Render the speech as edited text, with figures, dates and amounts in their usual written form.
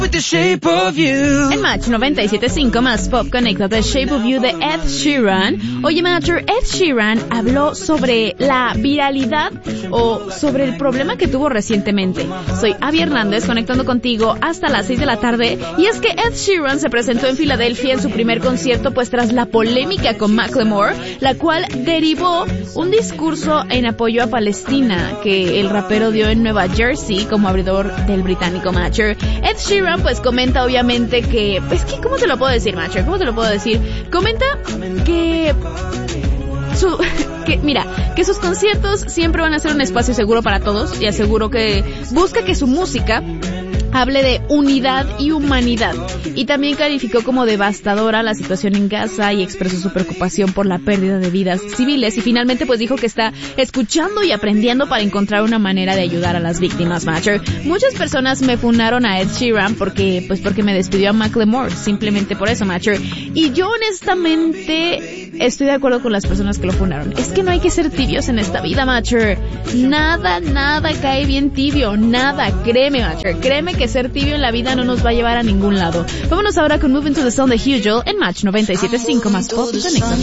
En Match 97.5 más Pop Conecta The Shape of You de Ed Sheeran. Oye, Matcher, Ed Sheeran habló sobre la viralidad o sobre el problema que tuvo recientemente. Soy Abby Hernández, conectando contigo hasta las 6 de la tarde. Y es que Ed Sheeran se presentó en Filadelfia en su primer concierto, pues tras la polémica con Macklemore, la cual derivó un discurso en apoyo a Palestina que el rapero dio en Nueva Jersey como abridor del británico Matcher. Ed Sheeran pues comenta obviamente que, es que ¿cómo te lo puedo decir, Matcher? ¿Cómo te lo puedo decir? Comenta que que sus conciertos siempre van a ser un espacio seguro para todos, y aseguró que busca que su música hable de unidad y humanidad, y también calificó como devastadora la situación en Gaza y expresó su preocupación por la pérdida de vidas civiles, y finalmente pues dijo que está escuchando y aprendiendo para encontrar una manera de ayudar a las víctimas, Matcher. Muchas personas me funaron a Ed Sheeran porque me despidió a Macklemore, simplemente por eso, Matcher, y yo honestamente estoy de acuerdo con las personas que lo funaron. Es que no hay que ser tibios en esta vida, Matcher. Nada cae bien tibio, nada, créeme, Matcher, créeme que ser tibio en la vida no nos va a llevar a ningún lado. Vámonos ahora con Moving to the Sun de Hugel en Match 97.5 más Pop Conecta.